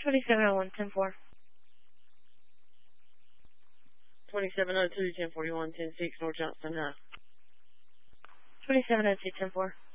2701, 10-4. 2702, 1041, 106 North Johnston High. 2702, 10-4.